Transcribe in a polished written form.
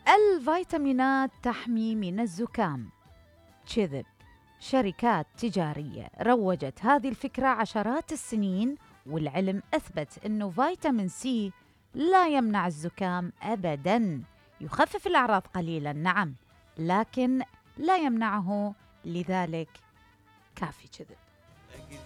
الفيتامينات تحمي من الزكام. كذب. شركات تجارية روجت هذه الفكرة عشرات السنين، والعلم أثبت أنه فيتامين سي لا يمنع الزكام أبداً. يخفف الأعراض قليلاً نعم، لكن لا يمنعه، لذلك كافي كذب.